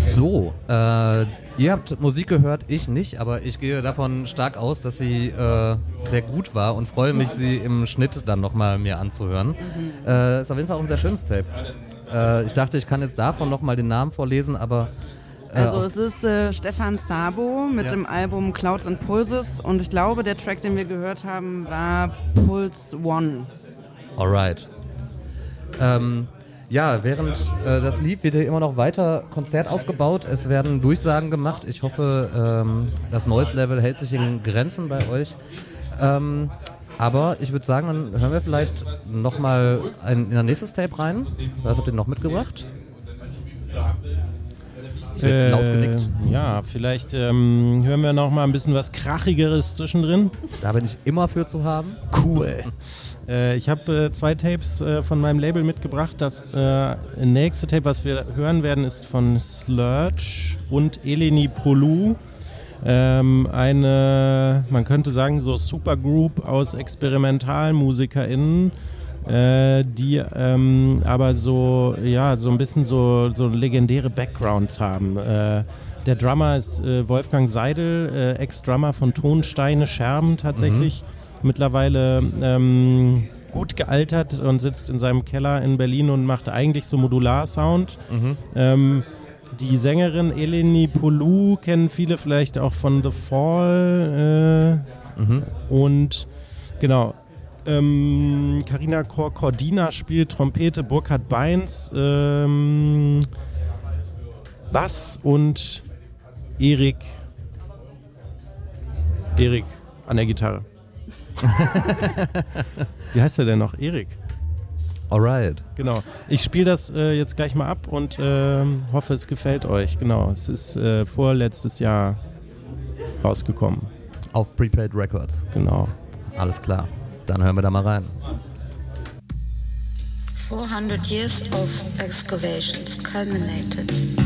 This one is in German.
So, ihr habt Musik gehört, ich nicht, aber ich gehe davon stark aus, dass sie sehr gut war und freue mich, sie im Schnitt dann nochmal mir anzuhören. Ist auf jeden Fall auch ein sehr schönes Tape. Ich dachte, ich kann jetzt davon nochmal den Namen vorlesen, aber... Also es ist Stefan Szabo mit dem Album Clouds and Pulses und ich glaube, der Track, den wir gehört haben, war Pulse One. Alright. Ja, während das lief, wird hier immer noch weiter Konzert aufgebaut. Es werden Durchsagen gemacht. Ich hoffe, das Noise-Level hält sich in Grenzen bei euch. Aber ich würde sagen, dann hören wir vielleicht nochmal in ein nächstes Tape rein. Was habt ihr noch mitgebracht? Es wird laut genickt. Ja, vielleicht hören wir noch mal ein bisschen was Krachigeres zwischendrin. Da bin ich immer für zu haben. Cool. Ich habe 2 Tapes von meinem Label mitgebracht. Das nächste Tape, was wir hören werden, ist von Slurge und Eleni Polou. Eine, man könnte sagen, so Supergroup aus ExperimentalmusikerInnen, die aber so, ja, so ein bisschen so legendäre Backgrounds haben. Der Drummer ist Wolfgang Seidel, Ex-Drummer von Tonsteine Scherben tatsächlich. Mittlerweile gut gealtert und sitzt in seinem Keller in Berlin und macht eigentlich so Modular-Sound. Die Sängerin Eleni Polou kennen viele vielleicht auch von The Fall. Und genau, Carina Cordina spielt Trompete, Burkhard Beins Bass und Erik an der Gitarre. Wie heißt er denn noch? Erik. Alright. Genau. Ich spiele das jetzt gleich mal ab und hoffe, es gefällt euch. Genau. Es ist vorletztes Jahr rausgekommen. Auf Prepaid Records. Genau. Alles klar. Dann hören wir da mal rein. 400 years of excavations culminated.